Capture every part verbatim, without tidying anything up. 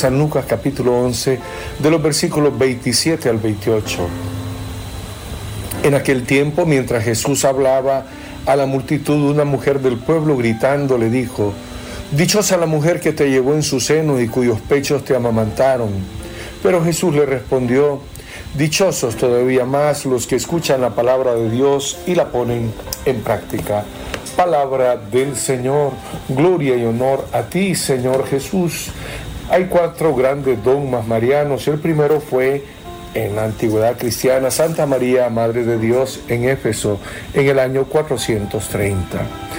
San Lucas capítulo once, de los versículos veintisiete al veintiocho. En aquel tiempo, mientras Jesús hablaba a la multitud, una mujer del pueblo gritando le dijo: «Dichosa la mujer que te llevó en su seno y cuyos pechos te amamantaron». Pero Jesús le respondió: «Dichosos todavía más los que escuchan la palabra de Dios y la ponen en práctica». Palabra del Señor. Gloria y honor a ti, Señor Jesús. Hay cuatro grandes dogmas marianos. El primero fue en la antigüedad cristiana, Santa María, Madre de Dios, en Éfeso, en el año cuatrocientos treinta.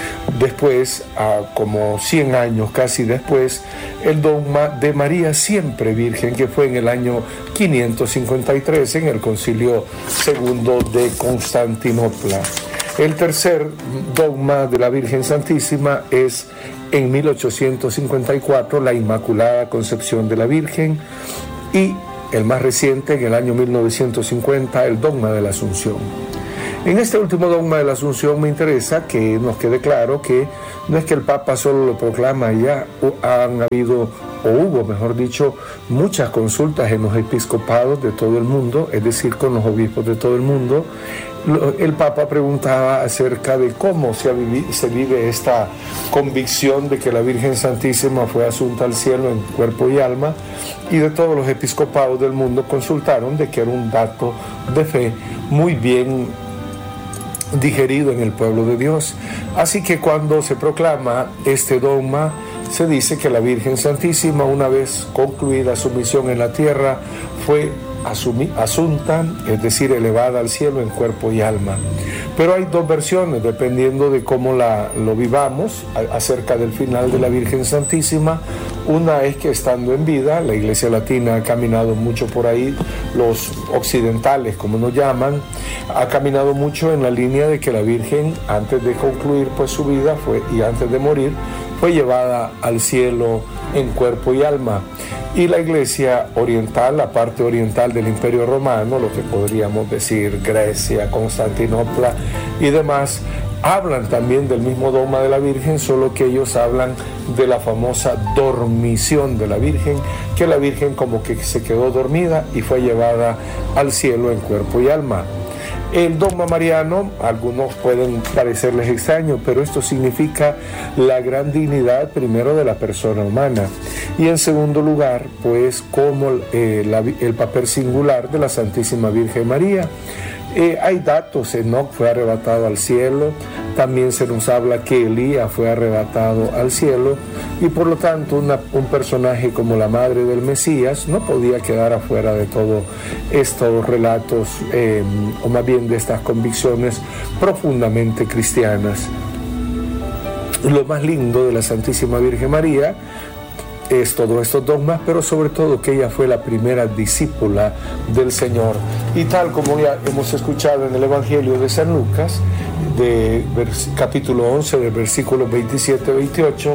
Después, a como cien años casi después, el dogma de María siempre Virgen, que fue en el año quinientos cincuenta y tres, en el Concilio Segundo de Constantinopla. El tercer dogma de la Virgen Santísima es en mil ochocientos cincuenta y cuatro, la Inmaculada Concepción de la Virgen, y el más reciente, en el año mil novecientos cincuenta, el dogma de la Asunción. En este último dogma de la Asunción me interesa que nos quede claro que no es que el Papa solo lo proclama, ya han habido, o hubo, mejor dicho, muchas consultas en los episcopados de todo el mundo, es decir, con los obispos de todo el mundo. El Papa preguntaba acerca de cómo se, vivi- se vive esta convicción de que la Virgen Santísima fue asunta al cielo en cuerpo y alma, y de todos los episcopados del mundo consultaron de que era un dato de fe muy bien digerido en el pueblo de Dios. Así que cuando se proclama este dogma, se dice que la Virgen Santísima, una vez concluida su misión en la tierra, fue asumi- asunta, es decir, elevada al cielo en cuerpo y alma. Pero hay dos versiones, dependiendo de cómo la, lo vivamos, a, acerca del final de la Virgen Santísima. Una es que estando en vida, la Iglesia Latina ha caminado mucho por ahí, los occidentales, como nos llaman, ha caminado mucho en la línea de que la Virgen, antes de concluir pues su vida fue, y antes de morir, fue llevada al cielo en cuerpo y alma. Y la Iglesia oriental, la parte oriental del Imperio Romano, lo que podríamos decir Grecia, Constantinopla y demás, hablan también del mismo dogma de la Virgen, solo que ellos hablan de la famosa dormición de la Virgen, que la Virgen como que se quedó dormida y fue llevada al cielo en cuerpo y alma. El dogma mariano, a algunos pueden parecerles extraño, pero esto significa la gran dignidad primero de la persona humana, y en segundo lugar, pues como eh, la, el papel singular de la Santísima Virgen María. Eh, hay datos, Enoc fue arrebatado al cielo, también se nos habla que Elías fue arrebatado al cielo, y por lo tanto una, un personaje como la madre del Mesías no podía quedar afuera de todos estos relatos, eh, o más bien de estas convicciones profundamente cristianas. Lo más lindo de la Santísima Virgen María es todos estos dogmas, pero sobre todo que ella fue la primera discípula del Señor. Y tal como ya hemos escuchado en el Evangelio de San Lucas, de vers- capítulo once, de versículos veintisiete a veintiocho,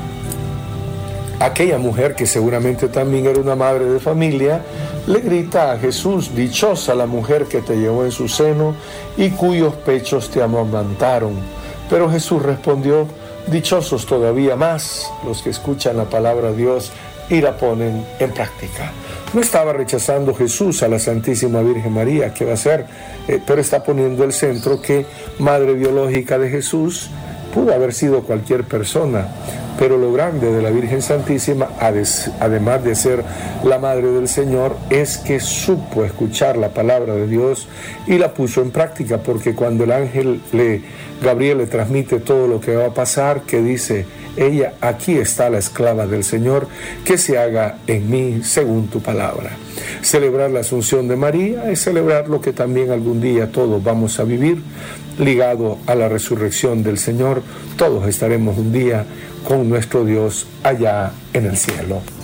aquella mujer, que seguramente también era una madre de familia, le grita a Jesús: «Dichosa la mujer que te llevó en su seno y cuyos pechos te amamantaron». Pero Jesús respondió: «Dichosos todavía más los que escuchan la palabra de Dios y la ponen en práctica». No estaba rechazando Jesús a la Santísima Virgen María, ¿qué va a hacer? Eh, pero está poniendo el centro que madre biológica de Jesús pudo haber sido cualquier persona, pero lo grande de la Virgen Santísima, además de ser la Madre del Señor, es que supo escuchar la palabra de Dios y la puso en práctica, porque cuando el ángel le, Gabriel le transmite todo lo que va a pasar, que dice ella: «Aquí está la esclava del Señor, que se haga en mí según tu palabra». Celebrar la Asunción de María es celebrar lo que también algún día todos vamos a vivir, ligado a la resurrección del Señor. Todos estaremos un día con nuestro Dios allá en el cielo.